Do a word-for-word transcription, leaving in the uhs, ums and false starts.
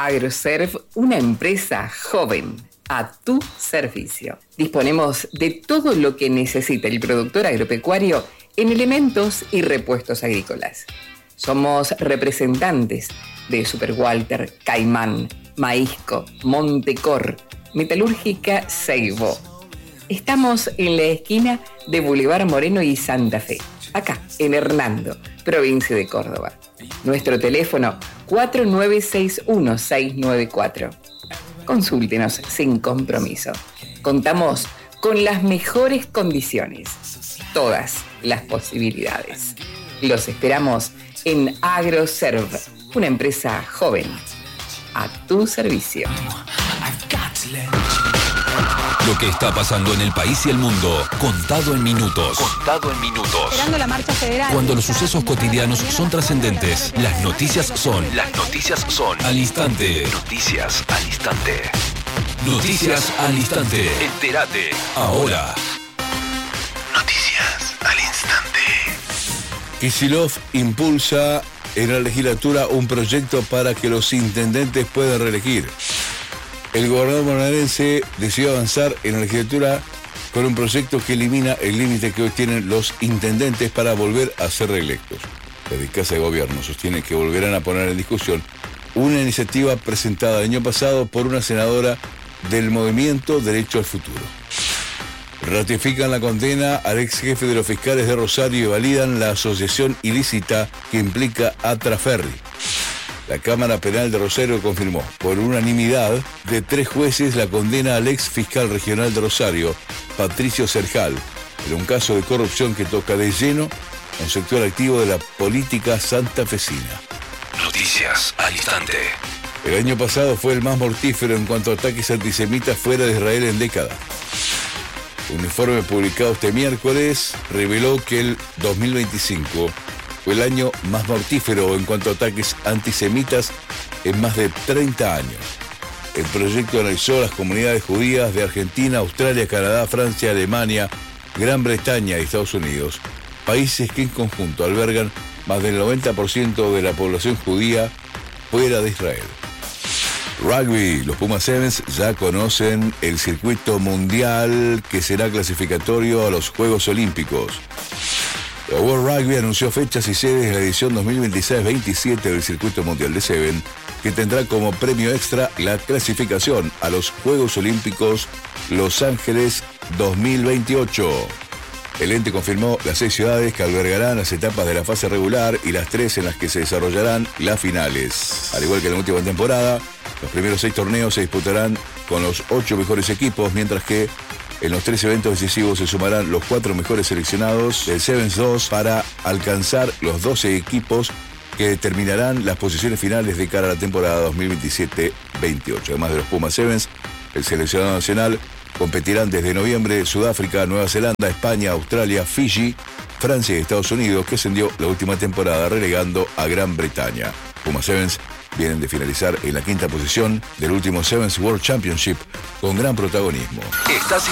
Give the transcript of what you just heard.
Agroserv, una empresa joven a tu servicio. Disponemos de todo lo que necesita el productor agropecuario en elementos y repuestos agrícolas. Somos representantes de Super Walter, Caimán, Maízco, Montecor, Metalúrgica Seibo. Estamos en la esquina de Boulevard Moreno y Santa Fe, acá en Hernando, provincia de Córdoba. Nuestro teléfono cuatro nueve seis uno seis nueve cuatro. Consúltenos sin compromiso. Contamos con las mejores condiciones, todas las posibilidades. Los esperamos en Agroserv, una empresa joven a tu servicio. Lo que está pasando en el país y el mundo, contado en minutos. Contado en minutos. Esperando la marcha federal. Cuando los sucesos cotidianos son trascendentes, las noticias son. Las noticias son. Al instante. Noticias al instante. Noticias al instante. Entérate. Ahora. Noticias al instante. Kicillof impulsa en la legislatura un proyecto para que los intendentes puedan reelegir. El gobernador bonaerense decidió avanzar en la legislatura con un proyecto que elimina el límite que hoy tienen los intendentes para volver a ser reelectos. Desde Casa de Gobierno sostiene que volverán a poner en discusión una iniciativa presentada el año pasado por una senadora del movimiento Derecho al Futuro. Ratifican la condena al ex jefe de los fiscales de Rosario y validan la asociación ilícita que implica a Traferri. La Cámara Penal de Rosario confirmó por unanimidad de tres jueces la condena al ex fiscal regional de Rosario, Patricio Serjal, en un caso de corrupción que toca de lleno a un sector activo de la política santafesina. Noticias al instante. El año pasado fue el más mortífero en cuanto a ataques antisemitas fuera de Israel en décadas. Un informe publicado este miércoles reveló que el dos mil veinticinco fue el año más mortífero en cuanto a ataques antisemitas en más de treinta años. El proyecto analizó las comunidades judías de Argentina, Australia, Canadá, Francia, Alemania, Gran Bretaña y Estados Unidos, países que en conjunto albergan más del noventa por ciento de la población judía fuera de Israel. Rugby, los Puma Sevens ya conocen el circuito mundial que será clasificatorio a los Juegos Olímpicos. La World Rugby anunció fechas y sedes de la edición dos mil veintiséis veintisiete del Circuito Mundial de Seven, que tendrá como premio extra la clasificación a los Juegos Olímpicos Los Ángeles dos mil veintiocho. El ente confirmó las seis ciudades que albergarán las etapas de la fase regular y las tres en las que se desarrollarán las finales. Al igual que en la última temporada, los primeros seis torneos se disputarán con los ocho mejores equipos, mientras que en los tres eventos decisivos se sumarán los cuatro mejores seleccionados del Sevens dos para alcanzar los doce equipos que determinarán las posiciones finales de cara a la temporada dos mil veintisiete veintiocho. Además de los Puma Sevens, el seleccionado nacional competirán desde noviembre Sudáfrica, Nueva Zelanda, España, Australia, Fiji, Francia y Estados Unidos, que ascendió la última temporada relegando a Gran Bretaña. Puma Sevens vienen de finalizar en la quinta posición del último Sevens World Championship con gran protagonismo. Estás